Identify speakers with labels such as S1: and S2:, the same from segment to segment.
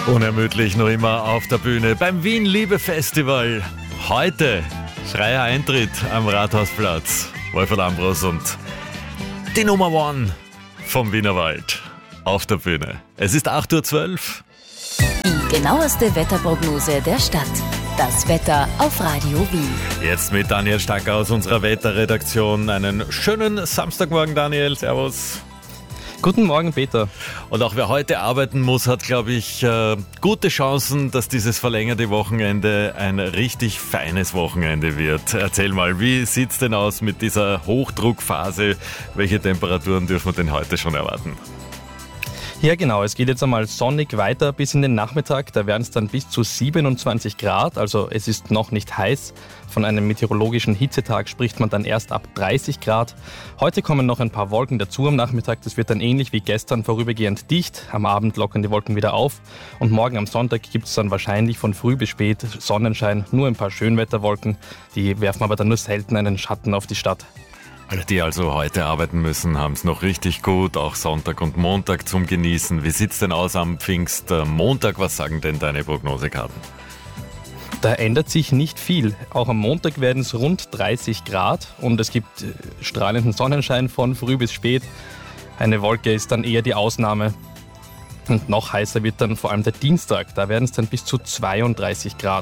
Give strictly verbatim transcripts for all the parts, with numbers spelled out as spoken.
S1: Unermüdlich noch immer auf der Bühne beim Wien Liebe Festival. Heute freier Eintritt am Rathausplatz. Wolfert Ambros und die Nummer One vom Wienerwald auf der Bühne. Es ist acht Uhr zwölf.
S2: Die genaueste Wetterprognose der Stadt. Das Wetter auf Radio Wien.
S1: Jetzt mit Daniel Stacker aus unserer Wetterredaktion. Einen schönen Samstagmorgen, Daniel. Servus.
S3: Guten Morgen, Peter.
S1: Und auch wer heute arbeiten muss, hat, glaube ich, äh, gute Chancen, dass dieses verlängerte Wochenende ein richtig feines Wochenende wird. Erzähl mal, wie sieht's denn aus mit dieser Hochdruckphase? Welche Temperaturen dürfen wir denn heute schon erwarten?
S3: Ja, genau. Es geht jetzt einmal sonnig weiter bis in den Nachmittag. Da werden es dann bis zu siebenundzwanzig Grad. Also es ist noch nicht heiß. Von einem meteorologischen Hitzetag spricht man dann erst ab dreißig Grad. Heute kommen noch ein paar Wolken dazu am Nachmittag. Das wird dann ähnlich wie gestern vorübergehend dicht. Am Abend lockern die Wolken wieder auf. Und morgen am Sonntag gibt es dann wahrscheinlich von früh bis spät Sonnenschein. Nur ein paar Schönwetterwolken. Die werfen aber dann nur selten einen Schatten auf die Stadt.
S1: Alle, die also heute arbeiten müssen, haben es noch richtig gut, auch Sonntag und Montag zum Genießen. Wie sieht's denn aus am Pfingstmontag? Was sagen denn deine Prognosekarten?
S3: Da ändert sich nicht viel. Auch am Montag werden es rund dreißig Grad und es gibt strahlenden Sonnenschein von früh bis spät. Eine Wolke ist dann eher die Ausnahme. Und noch heißer wird dann vor allem der Dienstag. Da werden es dann bis zu zweiunddreißig Grad.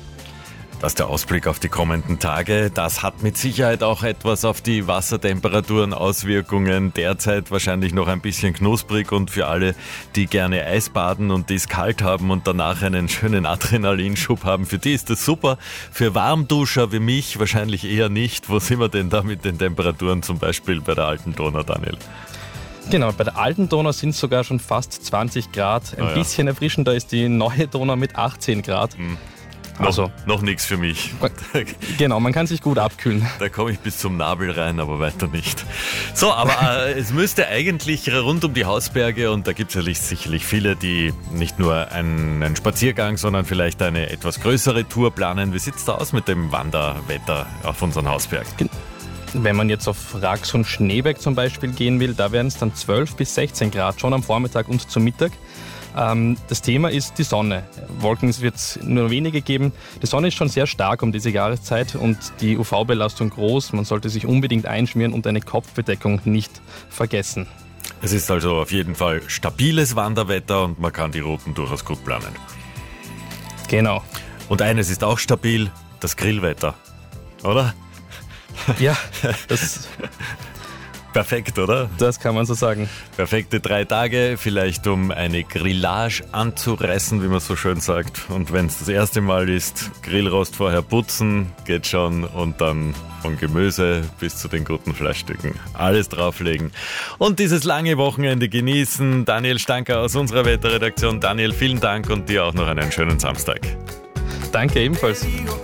S1: Das ist der Ausblick auf die kommenden Tage. Das hat mit Sicherheit auch etwas auf die Wassertemperaturen Auswirkungen. Derzeit wahrscheinlich noch ein bisschen knusprig und für alle, die gerne Eisbaden und die es kalt haben und danach einen schönen Adrenalinschub haben, für die ist das super. Für Warmduscher wie mich wahrscheinlich eher nicht. Wo sind wir denn da mit den Temperaturen zum Beispiel bei der Alten Donau, Daniel?
S3: Genau, bei der Alten Donau sind es sogar schon fast zwanzig Grad. Ein
S1: oh ja.
S3: bisschen erfrischender ist die Neue Donau mit achtzehn Grad.
S1: Mhm. Noch, also, noch nichts für mich.
S3: Genau, man kann sich gut abkühlen.
S1: Da komme ich bis zum Nabel rein, aber weiter nicht. So, aber äh, es müsste eigentlich rund um die Hausberge, und da gibt es sicherlich viele, die nicht nur einen, einen Spaziergang, sondern vielleicht eine etwas größere Tour planen. Wie sieht es da aus mit dem Wanderwetter auf unseren Hausbergen?
S3: Wenn man jetzt auf Rax und Schneeberg zum Beispiel gehen will, da werden es dann zwölf bis sechzehn Grad, schon am Vormittag und zum Mittag. Das Thema ist die Sonne. Wolken wird es nur wenige geben. Die Sonne ist schon sehr stark um diese Jahreszeit und die U V-Belastung groß. Man sollte sich unbedingt einschmieren und eine Kopfbedeckung nicht vergessen.
S1: Es ist also auf jeden Fall stabiles Wanderwetter und man kann die Routen durchaus gut planen.
S3: Genau.
S1: Und eines ist auch stabil, das Grillwetter, oder?
S3: Ja, das...
S1: Perfekt, oder?
S3: Das kann man so sagen.
S1: Perfekte drei Tage, vielleicht um eine Grillage anzureißen, wie man so schön sagt. Und wenn es das erste Mal ist, Grillrost vorher putzen, geht schon. Und dann von Gemüse bis zu den guten Fleischstücken alles drauflegen. Und dieses lange Wochenende genießen. Daniel Stanker aus unserer Wetterredaktion. Daniel, vielen Dank und dir auch noch einen schönen Samstag.
S3: Danke ebenfalls.